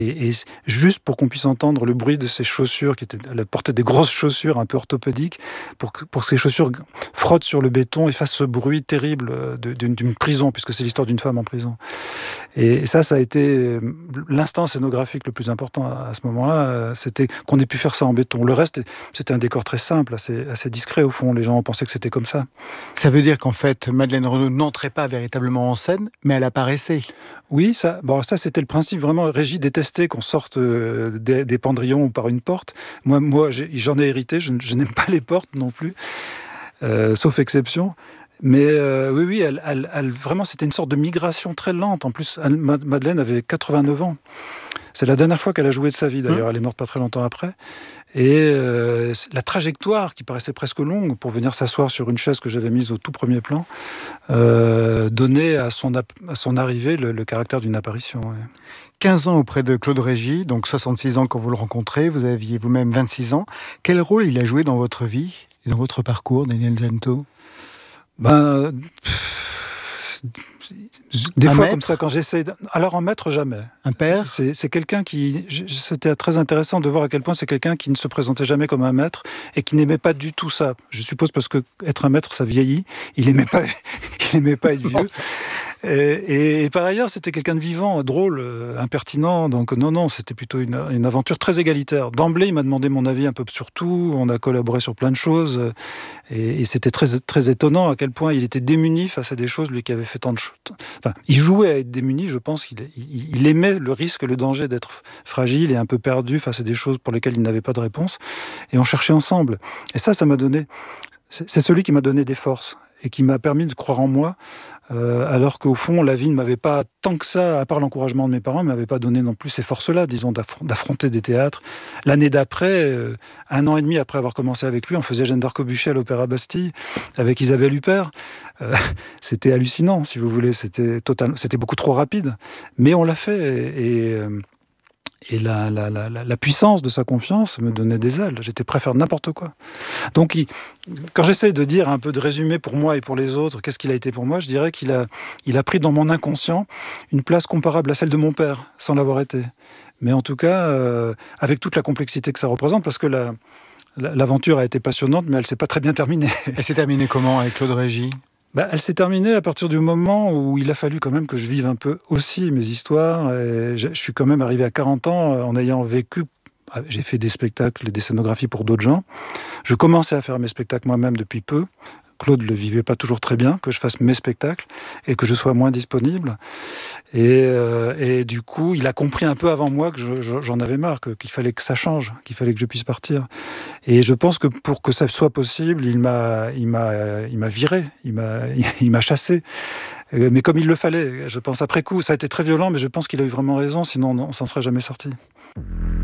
Et juste pour qu'on puisse entendre le bruit de ses chaussures, elle portait des grosses chaussures un peu orthopédiques, pour que ces chaussures frottent sur le béton et fassent ce bruit terrible d'une prison, puisque c'est l'histoire d'une femme en prison. Et ça a été l'instant scénographique le plus important à ce moment-là, c'était qu'on ait pu faire ça en béton. Le reste, c'était un décor très simple, assez discret au fond. Les gens pensaient que c'était comme ça. Ça veut dire qu'en fait, Madeleine Renaud n'entrait pas véritablement en scène, mais elle apparaissait. Oui, ça c'était le principe. Vraiment, Régis détestait qu'on sorte des pendrillons ou par une porte. Moi, j'en ai hérité. Je n'aime pas les portes non plus, sauf exception. Mais oui, elle vraiment, c'était une sorte de migration très lente. En plus, Madeleine avait 89 ans. C'est la dernière fois qu'elle a joué de sa vie, d'ailleurs. Elle est morte pas très longtemps après. Et la trajectoire, qui paraissait presque longue, pour venir s'asseoir sur une chaise que j'avais mise au tout premier plan, donnait à son arrivée le caractère d'une apparition. Ouais. 15 ans auprès de Claude Régis, donc 66 ans quand vous le rencontrez, vous aviez vous-même 26 ans. Quel rôle il a joué dans votre vie et dans votre parcours, Daniel Gento ? Des un fois maître, comme ça, quand j'essaie alors en maître, jamais. Un père ? C'est quelqu'un qui... C'était très intéressant de voir à quel point c'est quelqu'un qui ne se présentait jamais comme un maître et qui n'aimait pas du tout ça. Je suppose parce que être un maître, ça vieillit. Il aimait pas être vieux. Et par ailleurs, c'était quelqu'un de vivant, drôle, impertinent. Donc non, c'était plutôt une aventure très égalitaire. D'emblée, il m'a demandé mon avis un peu sur tout. On a collaboré sur plein de choses. Et c'était très, très étonnant à quel point il était démuni face à des choses, lui qui avait fait tant de choses. Enfin, il jouait à être démuni, je pense qu'il aimait le risque, le danger d'être fragile et un peu perdu face à des choses pour lesquelles il n'avait pas de réponse. Et on cherchait ensemble. Et ça m'a donné... C'est celui qui m'a donné des forces et qui m'a permis de croire en moi, alors qu'au fond, la vie ne m'avait pas, tant que ça, à part l'encouragement de mes parents, ne m'avait pas donné non plus ces forces-là, disons, d'affronter des théâtres. L'année d'après, 1 an et demi après avoir commencé avec lui, on faisait Jeanne d'Arc au bûcher à l'Opéra Bastille, avec Isabelle Huppert. C'était hallucinant, si vous voulez, c'était beaucoup trop rapide. Mais on l'a fait, et la puissance de sa confiance me donnait des ailes. J'étais prêt à faire n'importe quoi. Donc, quand j'essaie de dire un peu de résumé pour moi et pour les autres, qu'est-ce qu'il a été pour moi, je dirais qu'il a pris dans mon inconscient une place comparable à celle de mon père, sans l'avoir été. Mais en tout cas, avec toute la complexité que ça représente, parce que l'aventure a été passionnante, mais elle ne s'est pas très bien terminée. Elle s'est terminée comment avec Claude Régis ? Elle s'est terminée à partir du moment où il a fallu quand même que je vive un peu aussi mes histoires. Et je suis quand même arrivé à 40 ans en ayant vécu... J'ai fait des spectacles et des scénographies pour d'autres gens. Je commençais à faire mes spectacles moi-même depuis peu. Claude ne le vivait pas toujours très bien, que je fasse mes spectacles et que je sois moins disponible. Et du coup, il a compris un peu avant moi que j'en avais marre, qu'il fallait que ça change, qu'il fallait que je puisse partir. Et je pense que pour que ça soit possible, il m'a viré, il m'a chassé. Mais comme il le fallait, je pense après coup, ça a été très violent, mais je pense qu'il a eu vraiment raison, sinon on s'en serait jamais sorti.